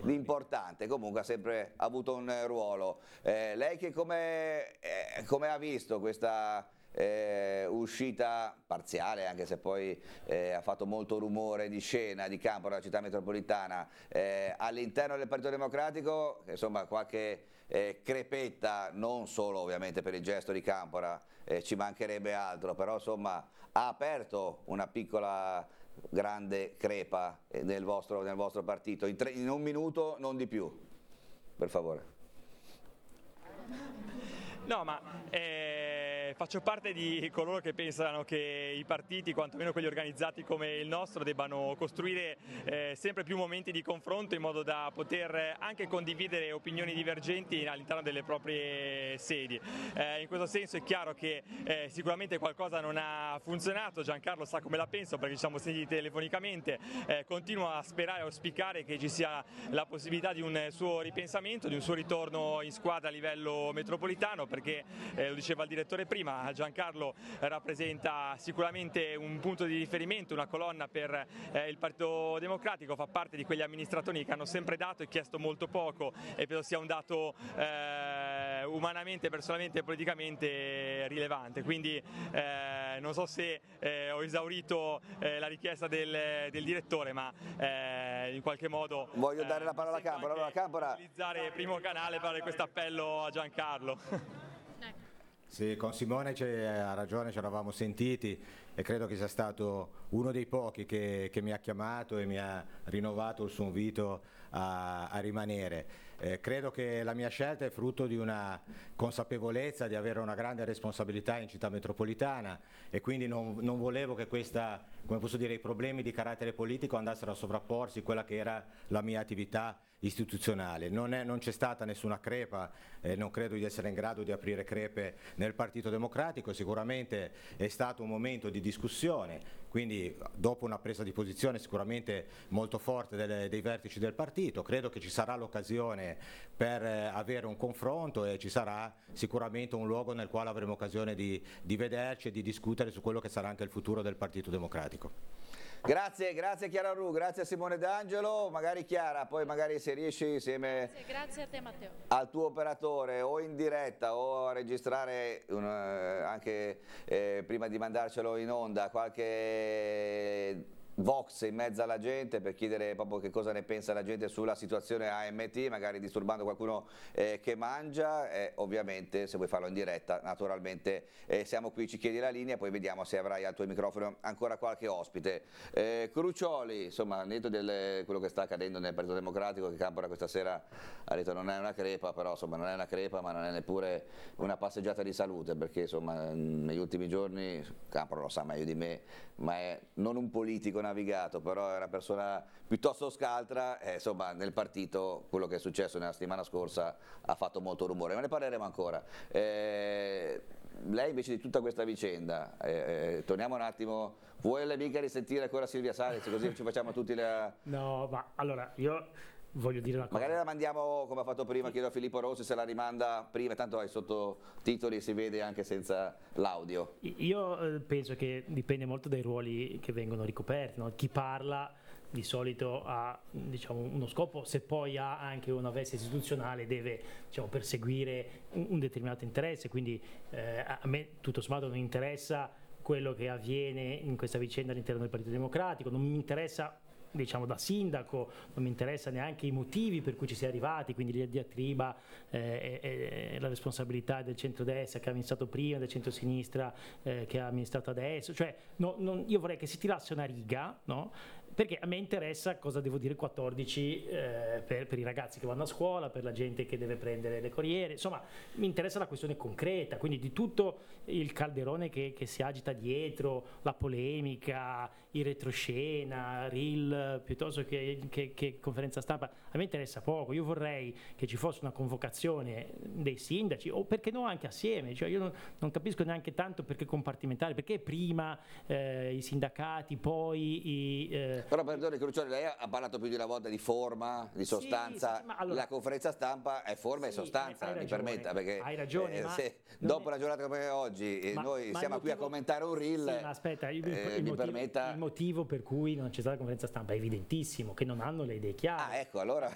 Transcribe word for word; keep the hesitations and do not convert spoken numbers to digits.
di importante, comunque ha sempre avuto un ruolo. Eh, lei che come, eh, come ha visto questa eh, uscita parziale, anche se poi eh, ha fatto molto rumore di scena di campo della città metropolitana, eh, all'interno del Partito Democratico, insomma qualche eh, crepetta, non solo ovviamente per il gesto di Campora, eh, ci mancherebbe altro, però insomma ha aperto una piccola grande crepa nel vostro, nel vostro partito, in, tre, in un minuto non di più, per favore. No, ma eh, faccio parte di coloro che pensano che i partiti, quantomeno quelli organizzati come il nostro, debbano costruire eh, sempre più momenti di confronto in modo da poter anche condividere opinioni divergenti all'interno delle proprie sedi. Eh, in questo senso è chiaro che eh, sicuramente qualcosa non ha funzionato, Giancarlo sa come la penso perché ci siamo sentiti telefonicamente, eh, continuo a sperare e auspicare che ci sia la possibilità di un suo ripensamento, di un suo ritorno in squadra a livello metropolitano, perché eh, lo diceva il direttore prima, Giancarlo rappresenta sicuramente un punto di riferimento, una colonna per eh, il Partito Democratico, fa parte di quegli amministratori che hanno sempre dato e chiesto molto poco, e penso sia un dato eh, umanamente, personalmente e politicamente rilevante, quindi eh, non so se eh, ho esaurito eh, la richiesta del, del direttore, ma eh, in qualche modo voglio eh, dare la parola a Campora. Allora, Campora, utilizzare primo canale per questo appello a Giancarlo. Sì, con Simone ha ragione, ci eravamo sentiti e credo che sia stato uno dei pochi che, che mi ha chiamato e mi ha rinnovato il suo invito a, a rimanere. Eh, credo che la mia scelta è frutto di una consapevolezza di avere una grande responsabilità in città metropolitana e quindi non, non volevo che questa, come posso dire, i problemi di carattere politico andassero a sovrapporsi quella che era la mia attività istituzionale. Non, è, non c'è stata nessuna crepa, eh, non credo di essere in grado di aprire crepe nel Partito Democratico, sicuramente è stato un momento di discussione, quindi dopo una presa di posizione sicuramente molto forte delle, dei vertici del partito, credo che ci sarà l'occasione per eh, avere un confronto e ci sarà sicuramente un luogo nel quale avremo occasione di, di vederci e di discutere su quello che sarà anche il futuro del Partito Democratico. Grazie, grazie Chiara Ru, grazie a Simone D'Angelo, magari Chiara, poi magari se riesci insieme grazie, grazie a te Matteo. Al tuo operatore o in diretta o a registrare un, anche eh, prima di mandarcelo in onda qualche vox in mezzo alla gente per chiedere proprio che cosa ne pensa la gente sulla situazione A M T, magari disturbando qualcuno eh, che mangia, eh, ovviamente se vuoi farlo in diretta naturalmente eh, siamo qui, ci chiedi la linea, poi vediamo se avrai al tuo microfono ancora qualche ospite. Eh, Crucioli, insomma al netto di quello che sta accadendo nel Partito Democratico, che Campora questa sera ha detto non è una crepa, però insomma non è una crepa ma non è neppure una passeggiata di salute, perché insomma negli ultimi giorni, Campora lo sa meglio di me, ma è non un politico navigato, però è una persona piuttosto scaltra e insomma nel partito quello che è successo nella settimana scorsa ha fatto molto rumore, ma ne parleremo ancora. Eh, lei invece di tutta questa vicenda, eh, eh, torniamo un attimo, vuole mica risentire ancora Silvia Salis, così ci facciamo tutti la... No, ma allora io voglio dire una cosa. Magari la mandiamo come ha fatto prima, chiedo a Filippo Rossi se la rimanda prima, tanto ai sottotitoli si vede anche senza l'audio. Io penso che dipende molto dai ruoli che vengono ricoperti, no? Chi parla di solito ha, diciamo, uno scopo, se poi ha anche una veste istituzionale deve, diciamo, perseguire un, un determinato interesse, quindi eh, a me tutto sommato non interessa quello che avviene in questa vicenda all'interno del Partito Democratico, non mi interessa, diciamo, da sindaco, non mi interessa neanche i motivi per cui ci si è arrivati, quindi la diatriba eh, e, e la responsabilità del centrodestra che ha amministrato prima, del centrosinistra eh, che ha amministrato adesso, cioè no, non, io vorrei che si tirasse una riga, no? Perché a me interessa cosa devo dire quattordici eh, per, per i ragazzi che vanno a scuola, per la gente che deve prendere le corriere, insomma mi interessa la questione concreta, quindi di tutto il calderone che, che si agita dietro, la polemica, il retroscena, reel, piuttosto che, che, che conferenza stampa, a me interessa poco. Io vorrei che ci fosse una convocazione dei sindaci, o perché no anche assieme, cioè io non, non capisco neanche tanto perché compartimentare, perché prima eh, i sindacati, poi i... Eh, Però perdoni Crucioli, lei ha parlato più di una volta di forma, di sostanza, sì, sì, sì, allora, la conferenza stampa è forma sì, e sostanza, mi ragione, permetta, perché hai ragione, eh, se dopo una giornata come oggi ma, noi ma siamo motivo, qui a commentare un reel, sì, ma aspetta, il, eh, il, mi motivo, permetta... il motivo per cui non c'è stata la conferenza stampa è evidentissimo, che non hanno le idee chiare. Ah, ecco, allora